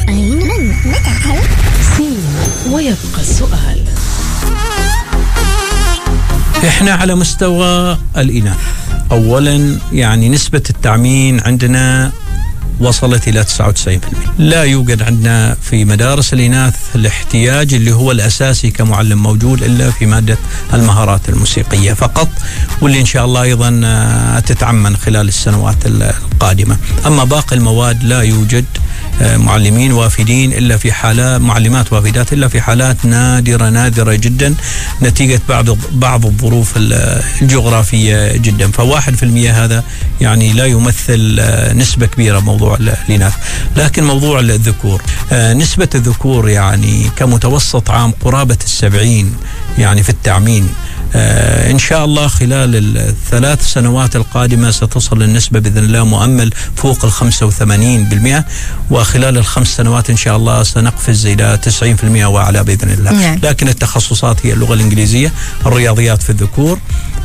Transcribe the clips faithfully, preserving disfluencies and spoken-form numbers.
أين من متى سين ويبقى السؤال. إحنا على مستوى الإناث أولا يعني نسبة التعمين عندنا وصلت إلى تسعة وتسعين بالمئة. لا يوجد عندنا في مدارس الإناث الاحتياج اللي هو الأساسي كمعلم موجود إلا في مادة المهارات الموسيقية فقط، واللي إن شاء الله أيضا تتعمن خلال السنوات القادمة. أما باقي المواد لا يوجد معلمين وافدين إلا في حالات معلمات وافدات إلا في حالات نادرة نادرة جدا نتيجة بعض بعض الظروف الجغرافية جدا. فواحد في المية هذا يعني لا يمثل نسبة كبيرة موضوع الإناث. لكن موضوع الذكور نسبة الذكور يعني كمتوسط عام قرابة السبعين يعني في التعمين. آه إن شاء الله خلال الثلاث سنوات القادمة ستصل النسبة بإذن الله مؤمل فوق الخمسة وثمانين بالمئة، وخلال الخمس سنوات إن شاء الله سنقفز إلى تسعين بالمئة وأعلى بإذن الله. نعم. لكن التخصصات هي اللغة الإنجليزية، الرياضيات في الذكور،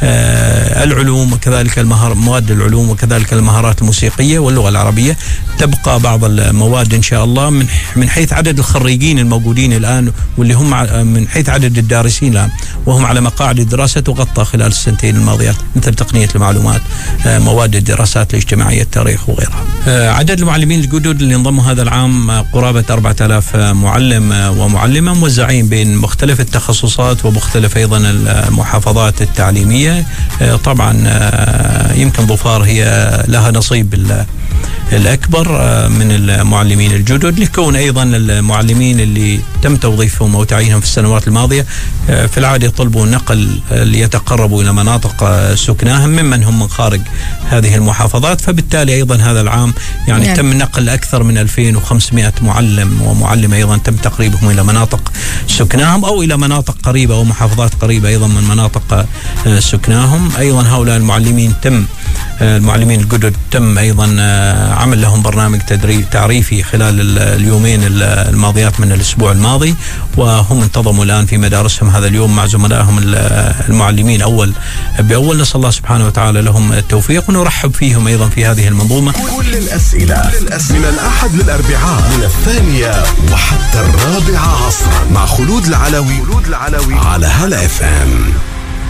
آه العلوم وكذلك المهار مواد العلوم وكذلك المهارات الموسيقية واللغة العربية. تبقى بعض المواد إن شاء الله من من حيث عدد الخريجين الموجودين الآن واللي هم من حيث عدد الدارسين الآن وهم على مقاعد الدراسة تغطى خلال السنتين الماضيات، مثل تقنية المعلومات، مواد الدراسات الاجتماعية، التاريخ وغيرها. عدد المعلمين الجدد اللي انضموا هذا العام قرابة أربعة آلاف معلم ومعلمة موزعين بين مختلف التخصصات ومختلف أيضا المحافظات التعليمية. طبعا يمكن ظفار هي لها نصيب الأكبر من المعلمين الجدد، لكون أيضا المعلمين اللي تم توظيفهم أو تعيينهم في السنوات الماضية في العادة يطلبوا نقل ليتقربوا إلى مناطق سكناهم ممن هم من خارج هذه المحافظات. فبالتالي أيضا هذا العام يعني نعم. تم نقل أكثر من ألفين وخمسمئة معلم ومعلمة أيضا تم تقريبهم إلى مناطق سكناهم أو إلى مناطق قريبة أو محافظات قريبة أيضا من مناطق سكناهم. أيضا هؤلاء المعلمين تم المعلمين الجدد تم أيضا عمل لهم برنامج تدريب تعريفي خلال اليومين الماضيات من الأسبوع الماضي، وهم انتظموا الآن في مدارسهم هذا اليوم مع زملائهم المعلمين أول بأول. نسأل الله سبحانه وتعالى لهم التوفيق ونرحب فيهم أيضا في هذه المنظومة. كل الأسئلة من الأحد للأربعاء من الثانية وحتى الرابعة عصرا مع خلود العلوي على هلا اف ام.